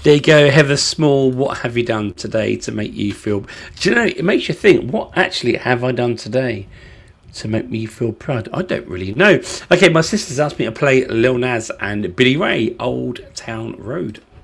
There you go, Heather Small. What have you done today to make you feel? Do you know? It makes you think. What actually have I done today to make me feel proud? I don't really know. Okay, my sisters asked me to play Lil Nas and Billy Ray, Old Town Road.